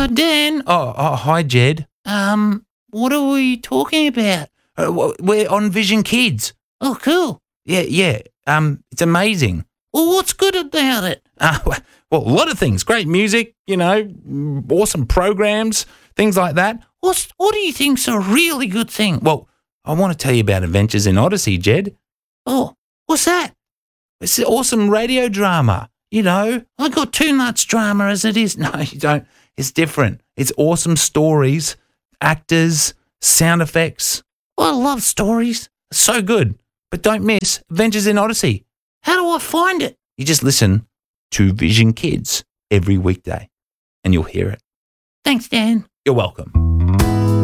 Dan. Hi, Jed. What are we talking about? We're on Vision Kids. Oh, cool. Yeah. It's amazing. Well, what's good about it? Well, a lot of things. Great music, awesome programs, things like that. What do you think's a really good thing? Well, I want to tell you about Adventures in Odyssey, Jed. Oh, what's that? It's an awesome radio drama, I got too much drama as it is. No, you don't. It's different. It's awesome stories, actors, sound effects. I love stories. So good. But don't miss Adventures in Odyssey. How do I find it? You just listen to Vision Kids every weekday and you'll hear it. Thanks, Dan. You're welcome.